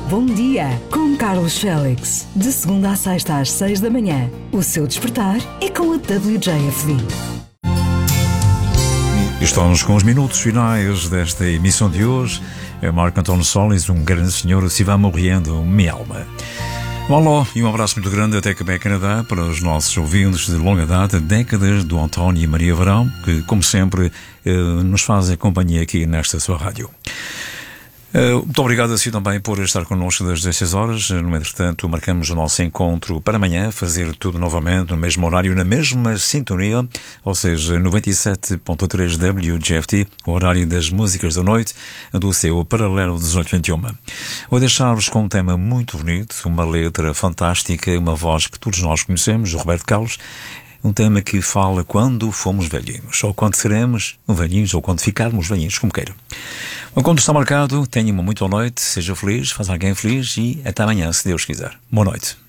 Bom dia, com Carlos Félix. De segunda a sexta às 6 da manhã. O seu despertar é com a WJFD. Estamos com os minutos finais desta emissão de hoje. É Marco António Solis, um grande senhor, se vai morrendo, minha alma. Um alô e um abraço muito grande até Quebec, Canadá, para os nossos ouvintes de longa data, décadas do António e Maria Varão, que, como sempre, nos fazem companhia aqui nesta sua rádio. Muito obrigado a si também por estar connosco das 16 horas. No entretanto, marcamos o nosso encontro para amanhã, fazer tudo novamente no mesmo horário, na mesma sintonia, ou seja, 97.3 WGFT, o horário das músicas da noite, do seu paralelo 1821. Vou deixar-vos com um tema muito bonito, uma letra fantástica, uma voz que todos nós conhecemos, o Roberto Carlos. Um tema que fala quando fomos velhinhos, ou quando seremos velhinhos, ou quando ficarmos velhinhos, como queiram. O encontro está marcado, tenha uma muito boa noite, seja feliz, faça alguém feliz e até amanhã, se Deus quiser. Boa noite.